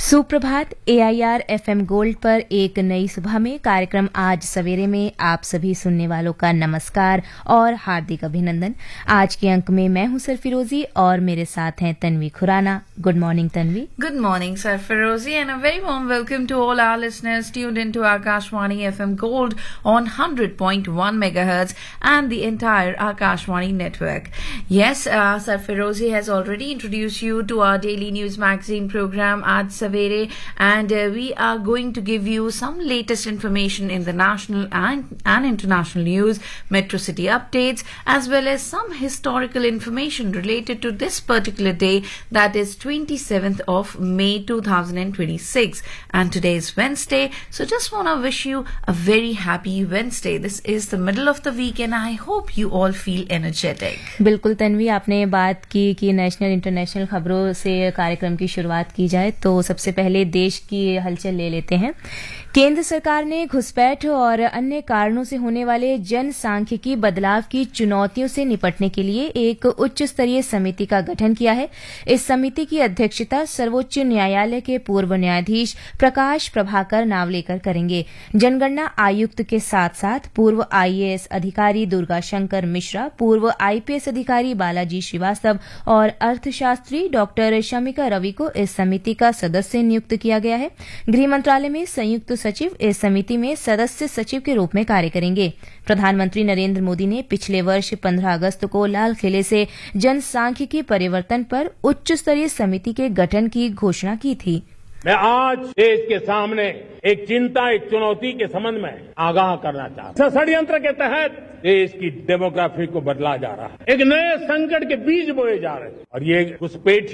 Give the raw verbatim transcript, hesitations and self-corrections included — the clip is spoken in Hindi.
सुप्रभात। एआईआर एफएम गोल्ड पर एक नई सुबह में कार्यक्रम आज सवेरे में आप सभी सुनने वालों का नमस्कार और हार्दिक अभिनंदन। आज के अंक में मैं हूं सरफिरोजी और मेरे साथ हैं Tanvi Khurana. Good morning Tanvi. Good morning, Sarfarozi, and a very warm welcome to all our listeners tuned into Akashwani F M Gold on one hundred point one megahertz and the entire Akashwani network. Yes, uh, Sarfarozi has already introduced you to our daily news magazine program Aaj Savere, and uh, we are going to give you some latest information in the national and, and international news, metro city updates, as well as some historical information related to this particular day, that is twenty-seventh of May two thousand twenty-six, and today is Wednesday, so just want to wish you a very happy Wednesday. This is the middle of the week and I hope you all feel energetic. बिल्कुल तन्वी, आपने बात की कि नेशनल इंटरनेशनल खबरों से कार्यक्रम की शुरुआत की जाए तो सबसे पहले देश की हलचल ले लेते हैं। केंद्र सरकार ने घुसपैठ और अन्य कारणों से होने वाले जनसांख्यिकी बदलाव की चुनौतियों से निपटने के लिए एक उच्च स्तरीय समिति का गठन किया है। इस समिति की अध्यक्षता सर्वोच्च न्यायालय के पूर्व न्यायाधीश प्रकाश प्रभाकर नावलेकर करेंगे। जनगणना आयुक्त के साथ साथ पूर्व आईएएस अधिकारी दुर्गा शंकर मिश्रा, पूर्व आईपीएस अधिकारी बालाजी श्रीवास्तव और अर्थशास्त्री डॉक्टर शमिका रवि को इस समिति का सदस्य नियुक्त किया गया है। गृह मंत्रालय में संयुक्त सचिव इस समिति में सदस्य सचिव के रूप में कार्य करेंगे। प्रधानमंत्री नरेंद्र मोदी ने पिछले वर्ष पंद्रह अगस्त को लाल किले से जनसांख्यिकी परिवर्तन पर उच्च स्तरीय समिति के गठन की घोषणा की थी। मैं आज देश के सामने एक चिंता, एक चुनौती के संबंध में आगाह करना चाहता हूं। षड्यंत्र के तहत देश की डेमोग्राफी को बदला जा रहा है, एक नए संकट के बीज बोए जा रहे हैं और ये घुसपैठ